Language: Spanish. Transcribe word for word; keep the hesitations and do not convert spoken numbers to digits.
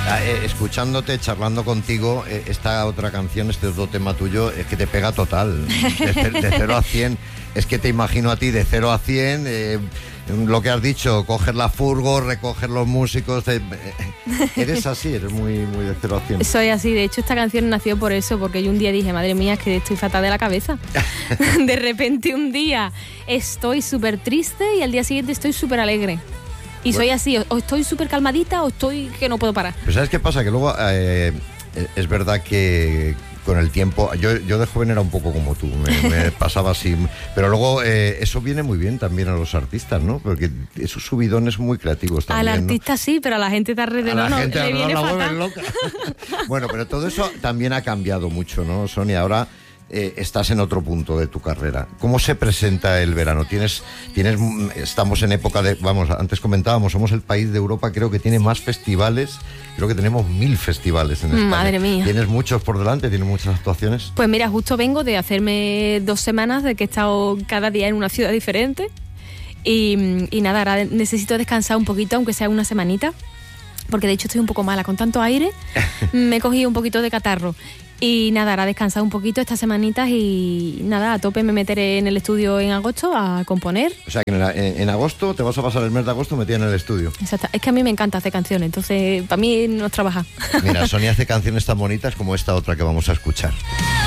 Ah, eh, escuchándote, charlando contigo, eh, esta otra canción, este otro tema tuyo, es que te pega total. De, de cero a cien. Es que te imagino a ti de cero a cien, eh, lo que has dicho, coger la furgo, recoger los músicos. Eh, eh, eres así, eres muy, muy de cero a cien. Soy así, de hecho esta canción nació por eso, porque yo un día dije, madre mía, es que estoy fatal de la cabeza. De repente un día estoy súper triste y al día siguiente estoy súper alegre. Y bueno, soy así, o estoy súper calmadita o estoy que no puedo parar. Pero ¿sabes qué pasa? Que luego eh, es verdad que con el tiempo, yo, yo de joven era un poco como tú, me, me pasaba así, pero luego eh, eso viene muy bien también a los artistas, ¿no? Porque esos subidones muy creativos también, al artista, ¿no? Sí, pero a la gente de alrededor a la no, gente le viene la fatal. vuelven loca. Bueno, pero todo eso también ha cambiado mucho, ¿no, Sonia? Ahora Eh, estás en otro punto de tu carrera. ¿Cómo se presenta el verano? Tienes, tienes, estamos en época de, vamos, antes comentábamos, somos el país de Europa, creo que tiene más festivales, creo que tenemos mil festivales en España. Madre mía. ¿Tienes muchos por delante? ¿Tienes muchas actuaciones? Pues mira, justo vengo de hacerme dos semanas de que he estado cada día en una ciudad diferente y, y nada, ahora necesito descansar un poquito, aunque sea una semanita, porque de hecho estoy un poco mala, con tanto aire me he cogido un poquito de catarro. Y nada, ahora descansar un poquito estas semanitas y nada, a tope me meteré en el estudio en agosto a componer. O sea que en, en, en agosto te vas a pasar el mes de agosto metida en el estudio. Exacto, es que a mí me encanta hacer canciones, entonces para mí no es trabajar. Mira, Sonia hace canciones tan bonitas como esta otra que vamos a escuchar.